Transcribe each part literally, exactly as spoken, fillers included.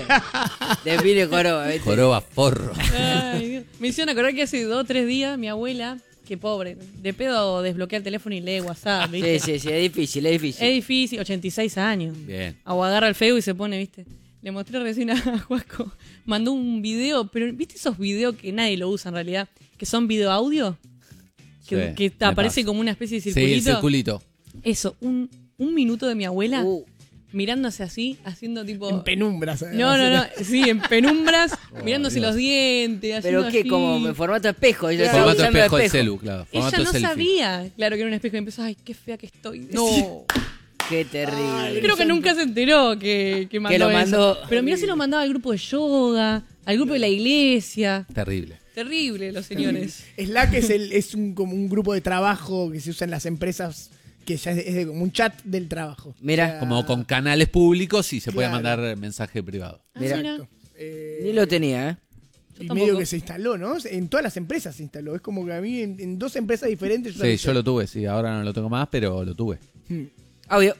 Define joroba, ¿viste? Joroba forro. Ay, Dios. Me hicieron acordar que hace dos o tres días mi abuela, que pobre, de pedo desbloquea el teléfono y lee WhatsApp, ¿viste? Sí, sí, sí, es difícil, es difícil. Es difícil, ochenta y seis años. Bien. O agarra el Facebook y se pone, ¿viste? Le mostré recién a Juaco, mandó un video, pero ¿viste esos videos que nadie lo usa en realidad? Que son video audio, que, Sí, que me aparece pasa. como una especie de Sí, circulito. el circulito. Eso, un, un minuto de mi abuela Uh, mirándose así, haciendo tipo... En penumbras. No, no, no, sí, en penumbras, Oh, mirándose Dios. los dientes, ¿Pero haciendo qué? así. Como en formato espejo. Ella Claro. estaba Formato usando espejo del celu, claro. Ella Formato no selfie. sabía, claro, que era un espejo y empezó, ay, qué fea que estoy. No. Qué terrible. Creo que nunca se enteró que, que mandó lo eso. mandó. Pero mirá si lo mandaba al grupo de yoga, al grupo de la iglesia. Terrible. Terrible, los señores. Slack es, el, es un, como un grupo de trabajo que se usa en las empresas, que ya es, es de- como un chat del trabajo. Mira. O sea, Como con canales públicos y se puede Claro. mandar mensaje privado. Ah, Mira. mira. eh, Ni lo tenía, ¿eh? y tampoco. medio que se instaló, ¿no? En todas las empresas se instaló. Es como que a mí en, en dos empresas diferentes... Sí, yo lo tuve, sí. Ahora no lo tengo más, pero lo tuve. Hmm. Audio.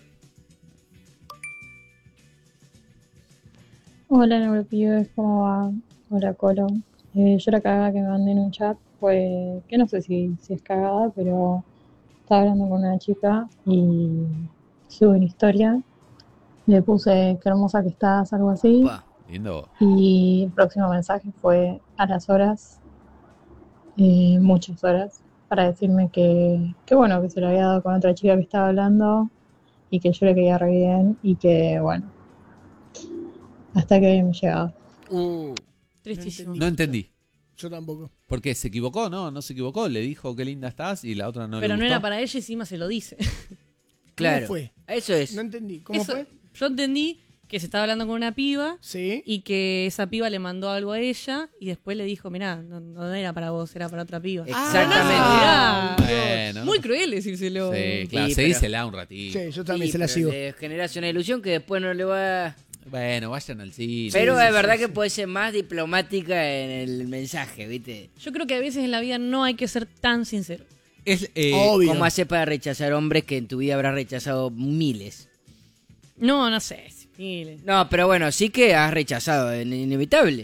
Hola, Neuropibes, ¿cómo va? Hola, Colo. Eh, yo la cagada que me mandé en un chat fue, que no sé si, si es cagada, pero estaba hablando con una chica y sube una historia. Le puse qué hermosa que estás, algo así. Pa. Lindo. Y el próximo mensaje fue a las horas, eh, muchas horas, para decirme que, que bueno, que se lo había dado con otra chica que estaba hablando y que yo le quería re bien y que bueno, hasta que hoy me llegaba. Uh, Tristísimo. No entendí. Yo tampoco. ¿Por qué? ¿Se equivocó? No, no se equivocó. Le dijo qué linda estás y la otra no Pero le no gustó. era para ella y encima se lo dice. claro. fue? Eso es. No entendí. ¿Cómo Eso, fue? Yo entendí que se estaba hablando con una piba Sí. y que esa piba le mandó algo a ella y después le dijo, mirá, no, no era para vos, era para otra piba. Exactamente. Ah, Bueno. Muy cruel decírselo. Sí, claro, Sí, seguísela un ratito. Sí, yo también Sí, se la pero sigo. le generas una ilusión que después no le va... Bueno, vayan al cine. Pero Sí, es sí, verdad sí, que sí. puede ser más diplomática en el mensaje, ¿viste? Yo creo que a veces en la vida no hay que ser tan sincero. Es, eh, Obvio. ¿Cómo haces para rechazar hombres que en tu vida habrás rechazado miles? No, no sé. Miles. No, pero bueno, sí que has rechazado, es inevitable.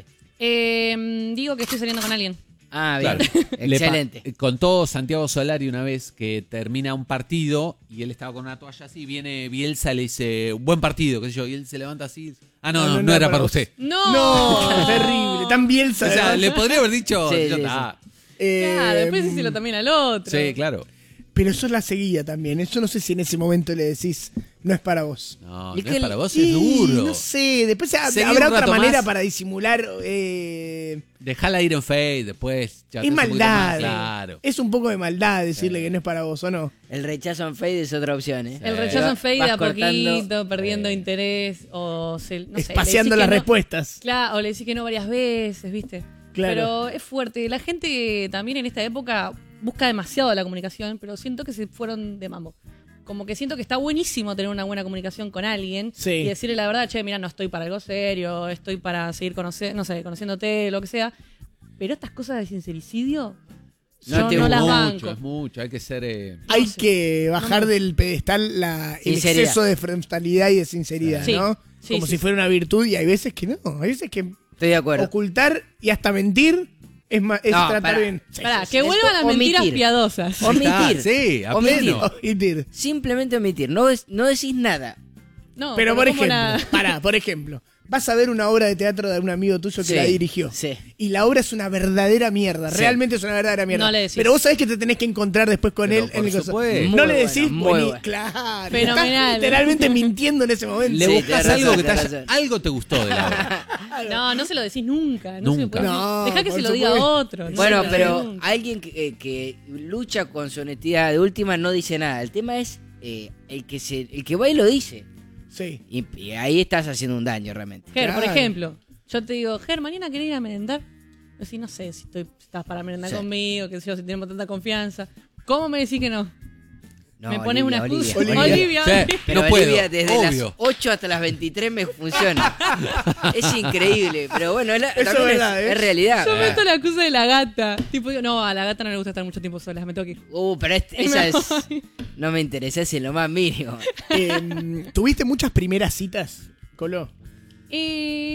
Eh, digo que estoy saliendo con alguien. Ah, bien. Claro. Le pa- Excelente. Contó Santiago Solari una vez que termina un partido y él estaba con una toalla así, viene Bielsa y le dice, buen partido, qué sé yo, y él se levanta así. Ah, no, no, no, era para usted. No. No, terrible. Tan Bielsa. O sea, además. le podría haber dicho, Sí, ya sí, está. Eh, Claro, después decíselo también al otro. Sí, claro. Pero yo la seguía también. ¿eh? Yo no sé si en ese momento le decís, no es para vos. No, ¿Y no qué es para le- vos, Y es duro. No sé, después ha- Seguí habrá un otra rato manera más. para disimular. eh, Dejala ir en Fade, después ya te es hace un poquito maldad. más claro. Es un poco de maldad decirle que no es para vos, ¿o no? El rechazo en fade es otra opción, ¿eh? El Sí. rechazo en fade Vas de a cortando, poquito, perdiendo eh, interés o se, no sé, Espaciando le decís las que no- respuestas. Claro, o le decís que no varias veces, ¿viste? Claro. Pero es fuerte. La gente también en esta época busca demasiado la comunicación, pero siento que se fueron de mambo. Como que siento que está buenísimo tener una buena comunicación con alguien Sí. y decirle la verdad, che, mira, no estoy para algo serio, estoy para seguir conoce no sé, conociéndote, lo que sea. Pero estas cosas de sincericidio, No yo te- no las mucho, banco. es mucho, hay que ser... eh, Hay sé. que bajar No, no. del pedestal la, el Sinceridad. exceso de frontalidad y de sinceridad, Sí, ¿no? sí, Como sí, si sí. fuera una virtud y hay veces que no. Hay veces que Estoy de acuerdo. ocultar y hasta mentir es, ma- es No, tratar pará. bien. Sí, Pará, sí, que es vuelvan las mentiras omitir. piadosas. O- Omitir. Sí, a Omitir. pleno. sí. Omitir. Simplemente omitir. No, es- no decís nada. No, Pero por ¿cómo ejemplo, la- pará, por ejemplo, vas a ver una obra de teatro de un amigo tuyo que Sí, la dirigió. sí. Y la obra es una verdadera mierda. Sí. Realmente es una verdadera mierda. No le decís. Pero vos sabés que te tenés que encontrar después con Pero él por en el coso. supuesto. No Muy le bueno, decís, muy buení- bueno. claro. Fenomenal. Estás literalmente mintiendo en ese momento. Le Sí, buscas tenés algo razón, que te tenés haya, razón. algo te gustó de la obra. No, no se lo decís nunca. No se Nunca. puede- No, Dejá que por se lo diga supuesto. otro. no Bueno, se lo pero diga nunca. alguien que, eh, que lucha con su honestidad de última no dice nada. El tema es eh, el que se, el que va y lo dice. Sí. Y, y ahí estás haciendo un daño realmente. Ger, por Claro. ejemplo, yo te digo, Ger, mañana querés ir a merendar. Decís, no sé si, estoy, si estás para merendar Sí. conmigo, que sé yo, si tenemos tanta confianza. ¿Cómo me decís que no? No, me pones Olivia, una excusa. Olivia. Olivia. Sí, Pero no puedo, Olivia, desde obvio. las ocho hasta las veintitrés me funciona. Es increíble, pero bueno, es, la- Eso también es es, verdad, ¿eh? es realidad. Yo meto la excusa de la gata. Tipo, digo, no, a la gata no le gusta estar mucho tiempo sola, me tengo que ir. Uh, pero este- Y esa me es... voy. No me interesa, es en lo más mínimo. Em, ¿Tuviste muchas primeras citas, Colo? Eh,